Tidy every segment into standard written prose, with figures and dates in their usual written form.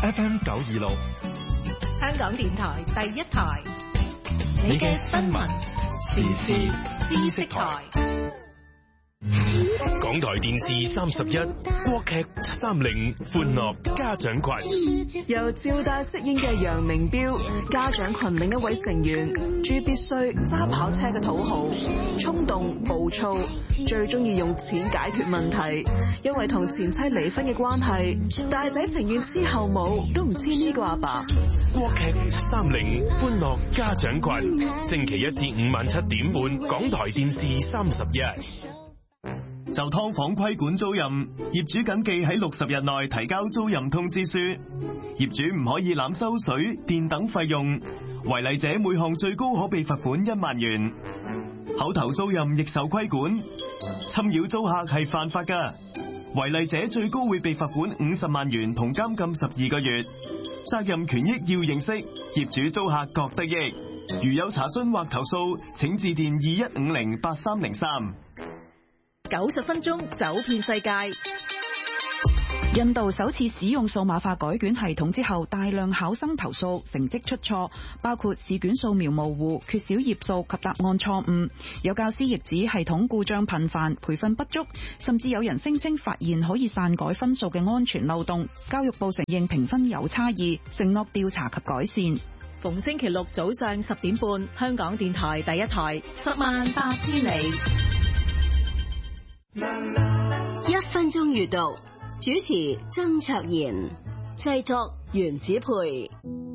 FM 926， 香港電台第一台， 你嘅新聞時事知識台。 港台電視31國劇730歡樂家長群， 由趙大飾演嘅楊明標，家長群另一位成員朱必須揸跑車嘅土豪，衝動暴躁，最中意用錢解決問題。因為同前妻離婚嘅關係，大仔情願黐後母都唔黐呢個阿爸。 國劇730歡樂家長群，星期1至5晚7點半，港台電視31。 就劏房規管租賃，業主謹記喺60日內提交租賃通知書。業主唔可以濫收水電等費用，違例者每項最高可被罰款1萬元。口頭租賃亦受規管，侵擾租客係犯法㗎。違例者最高會被罰款50萬元同監禁12個月。責任權益要認識，業主租客各得益。如有查詢或投訴，請致電21508303。 90分鐘走遍世界。 印度首次使用數碼化改卷系統之後，大量考生投訴成績出錯，包括試卷掃描模糊、缺少頁數及答案錯誤。有教師亦指系統故障頻繁、培訓不足，甚至有人聲稱發現可以篡改分數嘅安全漏洞。教育部承認評分有差異，承諾調查及改善。 逢星期六早上10點半，香港電台第一台，108000里。 1分鐘閱讀，主持曾卓賢，製作袁子培。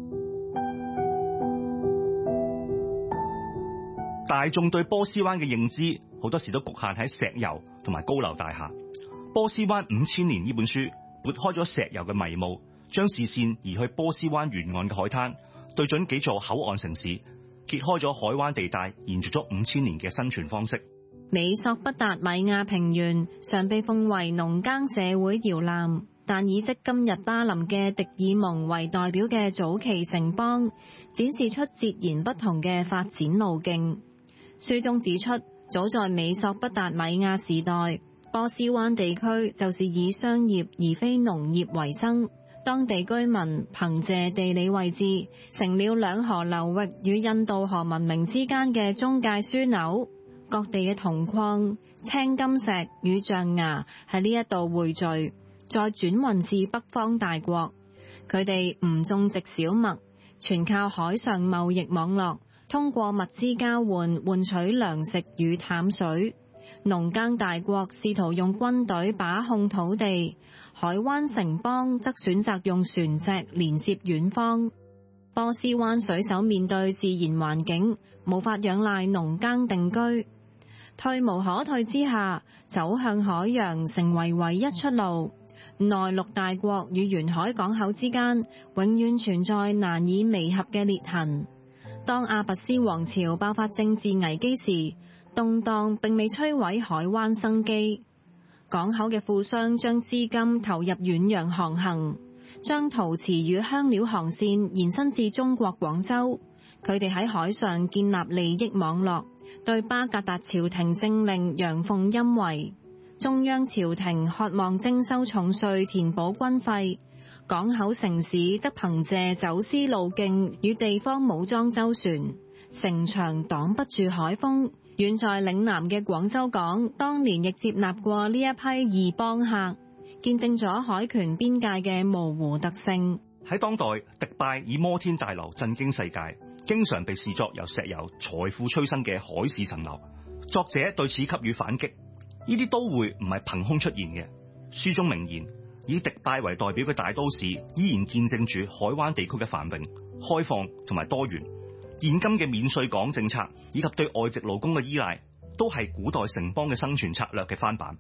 大眾對波斯灣嘅認知好多時都局限喺石油同埋高樓大廈。波斯灣5000年呢本書撥開咗石油嘅迷霧，將視線移去波斯灣沿岸嘅海灘，對準幾座口岸城市，揭開咗海灣地帶延續咗5000年嘅生存方式。 美索不達米亞平原常被奉為農耕社會搖籃，但以即今日巴林嘅迪爾蒙為代表嘅早期城邦，展示出截然不同嘅發展路徑。書中指出，早在美索不達米亞時代，波斯灣地區就是以商業而非農業為生，當地居民憑借地理位置，成了兩河流域與印度河文明之間嘅中介樞紐。各地嘅銅礦、青金石與象牙喺呢一度匯聚，再轉運至北方大國。佢哋唔種植小麥，全靠海上貿易網絡，通過物資交換換取糧食與淡水。農耕大國試圖用軍隊把控土地，海灣城邦則選擇用船隻連接遠方。波斯灣水手面對自然環境，無法仰賴農耕定居。退無可退之下，走向海洋成為唯一出路。內陸大國與沿海港口之間永遠存在難以彌合嘅裂痕。當阿拔斯王朝爆發政治危機時，動盪並未摧毀海灣生機。港口嘅富商將資金投入遠洋航行，將陶瓷與香料航線延伸至中國廣州。佢哋喺海上建立利益網絡，對巴格達朝廷政令陽奉陰違。中央朝廷渴望徵收重稅填補軍費，港口城市則憑借走私路徑與地方武裝周旋，城牆擋不住海風。遠在嶺南嘅廣州港當年亦接納過呢一批異邦客，見證咗海權邊界嘅模糊特性。 喺當代，迪拜以摩天大樓震驚世界，經常被視作由石油財富催生嘅海市蜃樓。作者對此給予反擊，呢啲都會唔係憑空出現嘅。書中明言，以迪拜為代表嘅大都市依然見證住海灣地區嘅繁榮、開放同埋多元。現今嘅免稅港政策以及對外籍勞工嘅依賴，都係古代城邦嘅生存策略嘅翻版。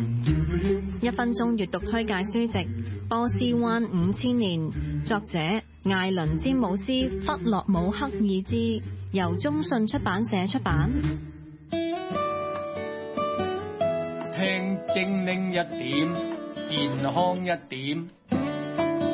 1分鐘閱讀推介書籍《波斯灣5000年》，作者艾倫詹姆斯·弗洛姆克爾茲，由中信出版社出版。 聽精靈一點，健康一點。